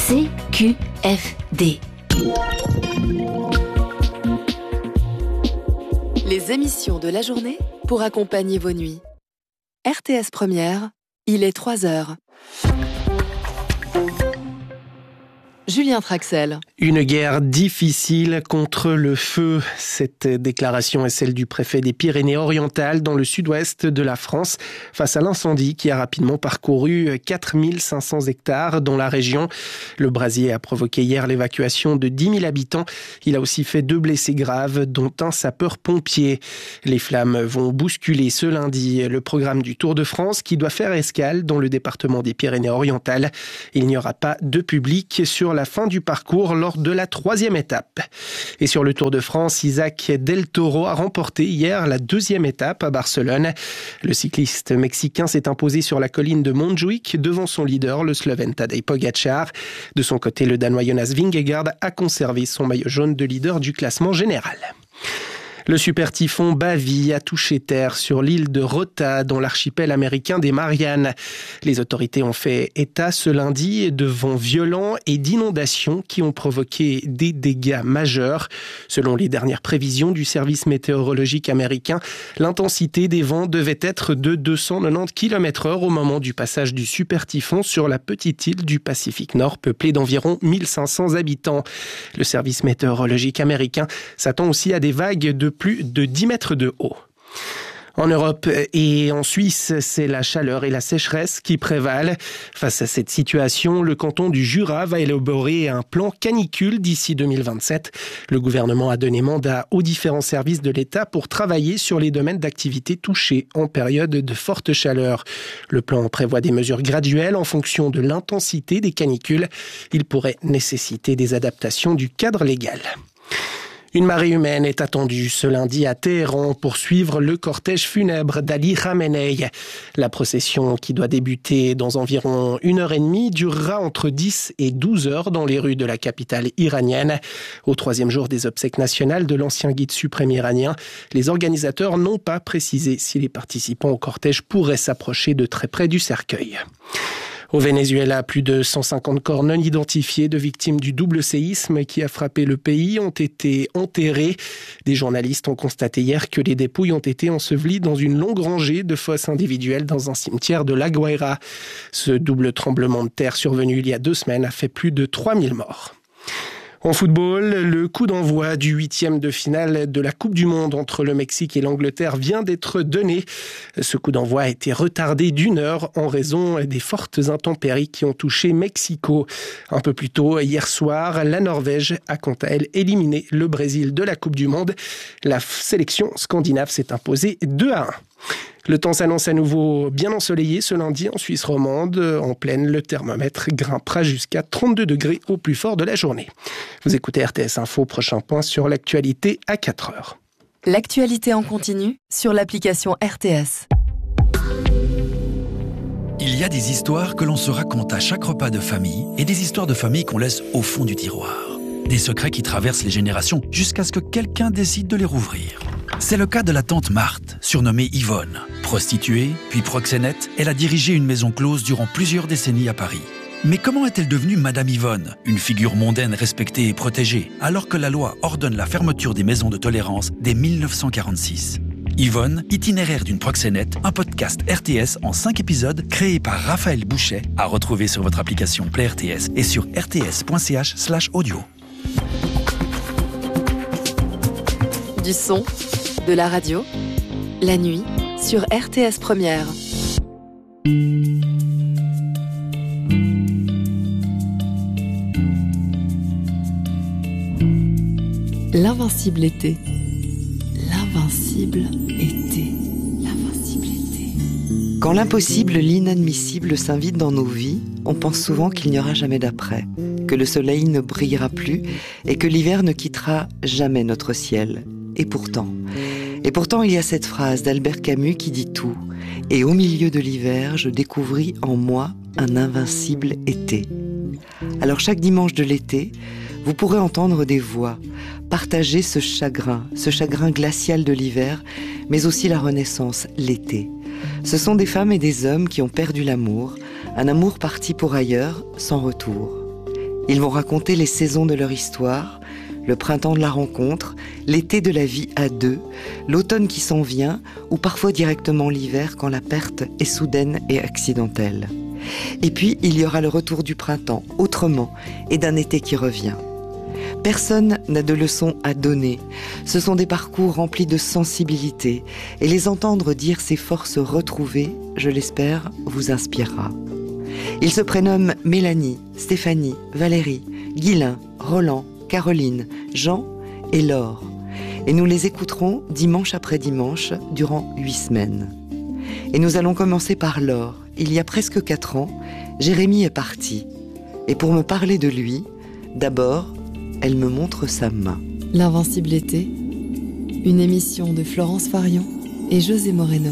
CQFD. Les émissions de la journée pour accompagner vos nuits. RTS Première, il est 3h. Julien Traxel. Une guerre difficile contre le feu. Cette déclaration est celle du préfet des Pyrénées-Orientales dans le sud-ouest de la France face à l'incendie qui a rapidement parcouru 4500 hectares dans la région. Le brasier a provoqué hier l'évacuation de 10 000 habitants. Il a aussi fait 2 blessés graves, dont un sapeur-pompier. Les flammes vont bousculer ce lundi le programme du Tour de France qui doit faire escale dans le département des Pyrénées-Orientales. Il n'y aura pas de public sur la fin du parcours lors de la 3e étape. Et sur le Tour de France, Isaac Del Toro a remporté hier la 2e étape à Barcelone. Le cycliste mexicain s'est imposé sur la colline de Montjuïc devant son leader, le Slovène Tadej Pogačar. De son côté, le Danois Jonas Vingegaard a conservé son maillot jaune de leader du classement général. Le super typhon Bavi a touché terre sur l'île de Rota, dans l'archipel américain des Mariannes. Les autorités ont fait état ce lundi de vents violents et d'inondations qui ont provoqué des dégâts majeurs. Selon les dernières prévisions du service météorologique américain, l'intensité des vents devait être de 290 km/h au moment du passage du super typhon sur la petite île du Pacifique Nord, peuplée d'environ 1500 habitants. Le service météorologique américain s'attend aussi à des vagues de plus de 10 mètres de haut. En Europe et en Suisse, c'est la chaleur et la sécheresse qui prévalent. Face à cette situation, le canton du Jura va élaborer un plan canicule d'ici 2027. Le gouvernement a donné mandat aux différents services de l'État pour travailler sur les domaines d'activité touchés en période de forte chaleur. Le plan prévoit des mesures graduelles en fonction de l'intensité des canicules. Il pourrait nécessiter des adaptations du cadre légal. Une marée humaine est attendue ce lundi à Téhéran pour suivre le cortège funèbre d'Ali Khamenei. La procession, qui doit débuter dans environ 1h30, durera entre 10 et 12 heures dans les rues de la capitale iranienne. Au 3e jour des obsèques nationales de l'ancien guide suprême iranien, les organisateurs n'ont pas précisé si les participants au cortège pourraient s'approcher de très près du cercueil. Au Venezuela, plus de 150 corps non identifiés de victimes du double séisme qui a frappé le pays ont été enterrés. Des journalistes ont constaté hier que les dépouilles ont été ensevelies dans une longue rangée de fosses individuelles dans un cimetière de La Guaira. Ce double tremblement de terre survenu il y a 2 semaines a fait plus de 3000 morts. En football, le coup d'envoi du 8e de finale de la Coupe du Monde entre le Mexique et l'Angleterre vient d'être donné. Ce coup d'envoi a été retardé d'1 heure en raison des fortes intempéries qui ont touché Mexico. Un peu plus tôt, hier soir, la Norvège a quant à elle éliminé le Brésil de la Coupe du Monde. La sélection scandinave s'est imposée 2-1. Le temps s'annonce à nouveau bien ensoleillé ce lundi en Suisse romande. En pleine, le thermomètre grimpera jusqu'à 32 degrés au plus fort de la journée. Vous écoutez RTS Info, prochain point sur l'actualité à 4h. L'actualité en continu sur l'application RTS. Il y a des histoires que l'on se raconte à chaque repas de famille et des histoires de famille qu'on laisse au fond du tiroir. Des secrets qui traversent les générations jusqu'à ce que quelqu'un décide de les rouvrir. C'est le cas de la tante Marthe, surnommée Yvonne. Prostituée, puis proxénète, elle a dirigé une maison close durant plusieurs décennies à Paris. Mais comment est-elle devenue Madame Yvonne, une figure mondaine respectée et protégée, alors que la loi ordonne la fermeture des maisons de tolérance dès 1946 ? Yvonne, itinéraire d'une proxénète, un podcast RTS en 5 épisodes créé par Raphaël Bouchet, à retrouver sur votre application Play RTS et sur rts.ch/audio. Du son, de la radio, la nuit, sur RTS Première. L'invincible été. L'invincible été. L'invincible été. Quand l'impossible, l'inadmissible s'invite dans nos vies, on pense souvent qu'il n'y aura jamais d'après, que le soleil ne brillera plus et que l'hiver ne quittera jamais notre ciel. Et pourtant, il y a cette phrase d'Albert Camus qui dit tout. Et au milieu de l'hiver, je découvris en moi un invincible été. Alors chaque dimanche de l'été, vous pourrez entendre des voix, partager ce chagrin glacial de l'hiver, mais aussi la renaissance, l'été. Ce sont des femmes et des hommes qui ont perdu l'amour, un amour parti pour ailleurs, sans retour. Ils vont raconter les saisons de leur histoire, le printemps de la rencontre, l'été de la vie à deux, l'automne qui s'en vient, ou parfois directement l'hiver quand la perte est soudaine et accidentelle. Et puis, il y aura le retour du printemps, autrement, et d'un été qui revient. Personne n'a de leçons à donner. Ce sont des parcours remplis de sensibilité, et les entendre dire ces forces retrouvées, je l'espère, vous inspirera. Ils se prénomment Mélanie, Stéphanie, Valérie, Guylain, Roland, Caroline, Jean et Laure. Et nous les écouterons dimanche après dimanche durant 8 semaines. Et nous allons commencer par Laure. Il y a presque 4 ans, Jérémy est parti. Et pour me parler de lui, d'abord, elle me montre sa main. L'invincible été, une émission de Florence Farion et José Moreno.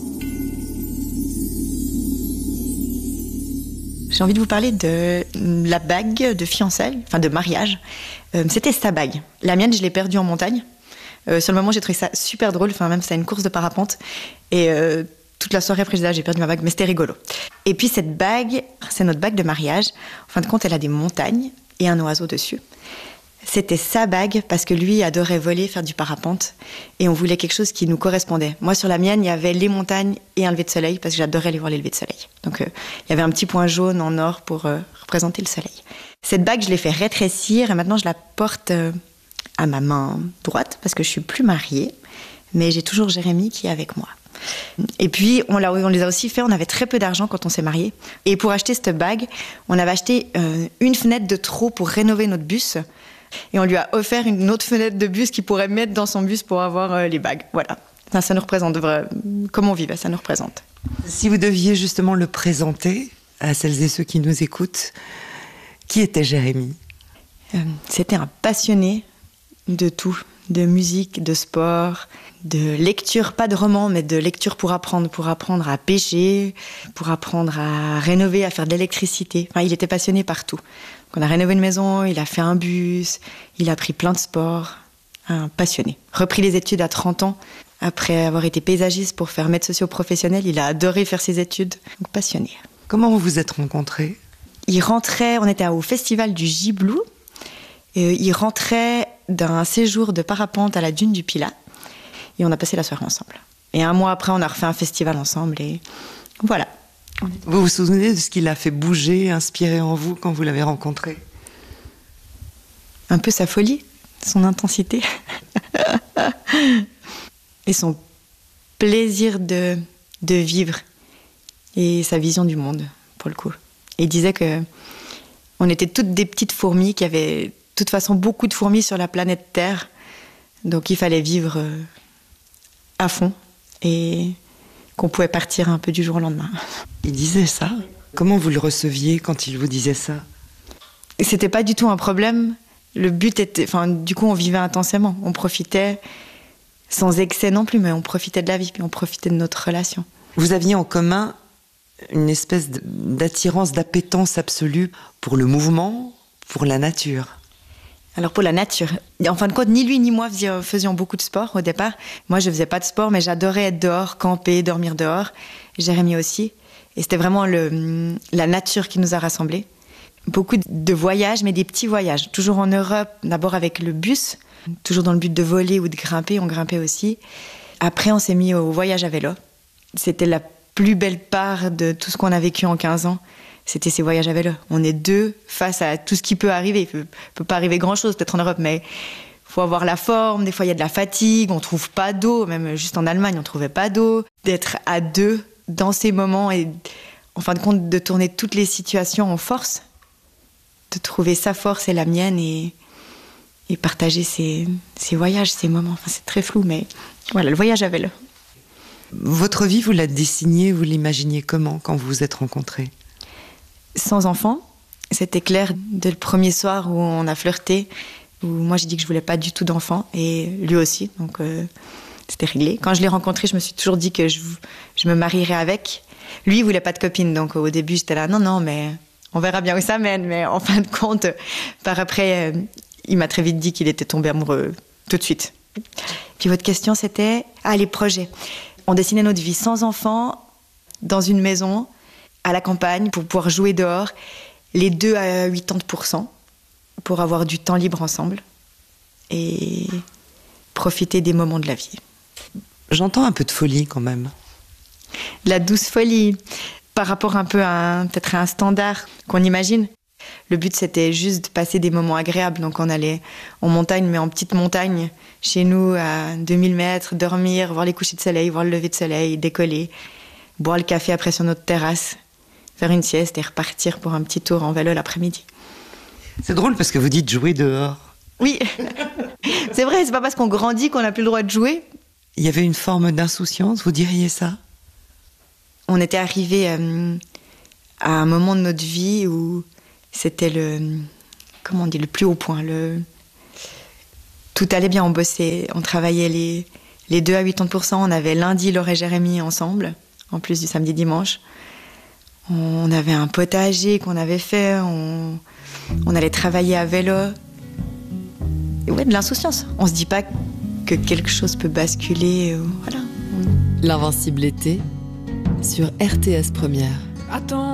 J'ai envie de vous parler de la bague de fiançailles, enfin de mariage. C'était sa bague. La mienne, je l'ai perdue en montagne. Sur le moment, j'ai trouvé ça super drôle. Enfin, même c'était une course de parapente. Et toute la soirée après, j'ai perdu ma bague, mais c'était rigolo. Et puis cette bague, c'est notre bague de mariage. En fin de compte, elle a des montagnes et un oiseau dessus. C'était sa bague parce que lui adorait voler, faire du parapente. Et on voulait quelque chose qui nous correspondait. Moi, sur la mienne, il y avait les montagnes et un lever de soleil parce que j'adorais aller voir les levers de soleil. Donc, il y avait un petit point jaune en or pour représenter le soleil. Cette bague, je l'ai fait rétrécir et maintenant, je la porte à ma main droite parce que je suis plus mariée. Mais j'ai toujours Jérémy qui est avec moi. Et puis, on les a aussi fait, on avait très peu d'argent quand on s'est mariés. Et pour acheter cette bague, on avait acheté une fenêtre de trop pour rénover notre bus. Et on lui a offert une autre fenêtre de bus qu'il pourrait mettre dans son bus pour avoir les bagues. Voilà, ça nous représente, comme on vivait, ça nous représente. Si vous deviez justement le présenter à celles et ceux qui nous écoutent, qui était Jérémy ? C'était un passionné de tout, de musique, de sport, de lecture, pas de romans, mais de lecture pour apprendre à pêcher, pour apprendre à rénover, à faire de l'électricité. Enfin, il était passionné par tout. On a rénové une maison, il a fait un bus, il a appris plein de sports. Un passionné. Repris les études à 30 ans, après avoir été paysagiste pour faire maître socio-professionnel, il a adoré faire ses études. Donc passionné. Comment vous vous êtes rencontrés ? Il rentrait, on était au festival du Giblou, et il rentrait d'un séjour de parapente à la dune du Pilat, et on a passé la soirée ensemble. Et un mois après, on a refait un festival ensemble, et voilà. Vous vous souvenez de ce qui l'a fait bouger, inspirer en vous quand vous l'avez rencontré ? Un peu sa folie, son intensité et son plaisir de vivre et sa vision du monde, pour le coup. Et il disait qu'on était toutes des petites fourmis, qu'il y avait de toute façon beaucoup de fourmis sur la planète Terre, donc il fallait vivre à fond et qu'on pouvait partir un peu du jour au lendemain. Il disait ça ? Comment vous le receviez quand il vous disait ça ? Et c'était pas du tout un problème. Le but était... Enfin, du coup, on vivait intensément. On profitait, sans excès non plus, mais on profitait de la vie, puis on profitait de notre relation. Vous aviez en commun une espèce d'attirance, d'appétence absolue pour le mouvement, pour la nature. Alors pour la nature, en fin de compte, ni lui ni moi faisions beaucoup de sport au départ. Moi, je faisais pas de sport, mais j'adorais être dehors, camper, dormir dehors. Jérémy aussi. Et c'était vraiment la nature qui nous a rassemblés. Beaucoup de voyages, mais des petits voyages. Toujours en Europe, d'abord avec le bus, toujours dans le but de voler ou de grimper. On grimpait aussi. Après, on s'est mis au voyage à vélo. C'était la plus belle part de tout ce qu'on a vécu en 15 ans. C'était ces voyages à vélo. On est deux face à tout ce qui peut arriver. Il peut pas arriver grand-chose, peut-être en Europe, mais il faut avoir la forme. Des fois, il y a de la fatigue. On trouve pas d'eau. Même juste en Allemagne, on trouvait pas d'eau. D'être à deux dans ces moments et, en fin de compte, de tourner toutes les situations en force. De trouver sa force et la mienne et partager ces voyages, ces moments. Enfin, c'est très flou, mais voilà, le voyage à vélo. Votre vie, vous la dessiniez, vous l'imaginiez comment quand vous vous êtes rencontrés ? Sans enfant, c'était clair dès le premier soir où on a flirté, où moi j'ai dit que je voulais pas du tout d'enfant, et lui aussi, donc c'était réglé. Quand je l'ai rencontré, je me suis toujours dit que je me marierais avec. Lui, il voulait pas de copine, donc au début j'étais là, non, mais on verra bien où ça mène, mais en fin de compte, par après, il m'a très vite dit qu'il était tombé amoureux tout de suite. Puis votre question c'était, les projets. On dessinait notre vie sans enfant, dans une maison, à la campagne, pour pouvoir jouer dehors, les deux à 80%. pour avoir du temps libre ensemble et profiter des moments de la vie. J'entends un peu de folie quand même. La douce folie, par rapport un peu peut-être à un standard qu'on imagine. Le but, c'était juste de passer des moments agréables. Donc, on allait en montagne, mais en petite montagne, chez nous, à 2000 mètres, dormir, voir les couchers de soleil, voir le lever de soleil, décoller, boire le café après sur notre terrasse, faire une sieste et repartir pour un petit tour en vélo l'après-midi. C'est drôle parce que vous dites jouer dehors. Oui, c'est vrai, c'est pas parce qu'on grandit qu'on n'a plus le droit de jouer. Il y avait une forme d'insouciance, vous diriez ça ? On était arrivé à un moment de notre vie où c'était le plus haut point. Tout allait bien, on bossait, on travaillait les 2 à 80%. On avait lundi Laure et Jérémy ensemble, en plus du samedi dimanche. On avait un potager qu'on avait fait, on allait travailler à vélo. Et ouais, de l'insouciance. On se dit pas que quelque chose peut basculer. Voilà. L'Invincible été sur RTS Première. Attends.